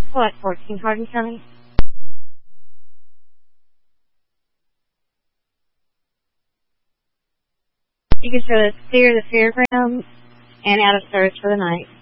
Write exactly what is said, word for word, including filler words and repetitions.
What, fourteen Hardin County? You can show us clear the fairgrounds and out of service for the night.